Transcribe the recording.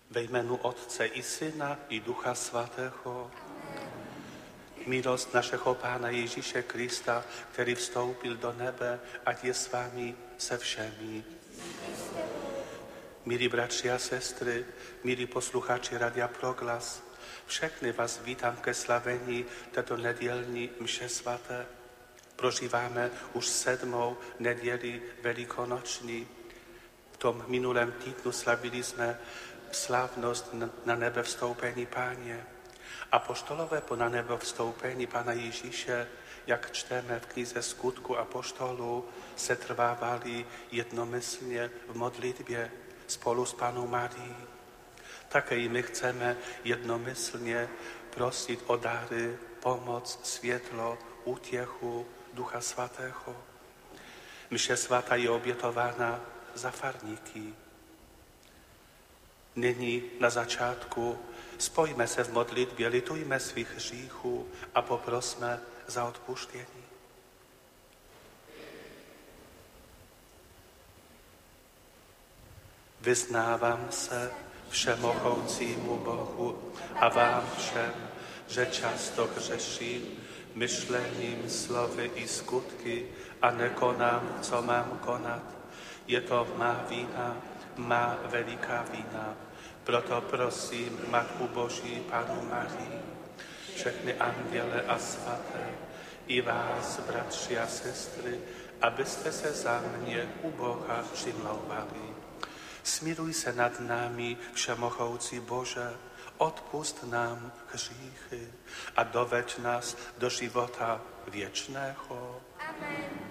Ve jménu Otce i Syna i Ducha Svatého. Milost našeho Pána Ježíše Krista, který vstoupil do nebe, ať je s vámi se všemi. Milí bratři a sestry, milí posluchači Radia Proglas, všechny vás vítám ke slavení této nedělní mše svaté. Prožíváme už 7. neděli velikonoční. V tom minulém týdnu slavili jsme slavnost na nebe vstoupení Páně. Apoštolové po na nebe vstoupení Pána Ježíše, jak čteme v knize Skutku apoštolů, se trvávali jednomyslně v modlitbě spolu s Pannou Marií. Také i my chceme jednomyslně prosit o dary, pomoc, světlo, útěchu Ducha Svatého. Mše svatá je obětována za farníky. Nyní na začátku spojme se v modlitbě, litujme svých hříchů a poprosme za odpuštění. Vyznávám se všemohoucímu Bohu a vám všem, že často hřeším myšlením, slovy i skutky a nekonám, co mám konat. Je to má vina, má veliká vina. Proto prosím Matku Boží, Pannu Marii, všechny anděle a svaté, i vás, bratři a sestry, abyste se za mě u Boha přimlouvali. Smiluj se nad námi, všemohoucí Bože, odpusť nám hříchy a doveď nás do života věčného. Amen.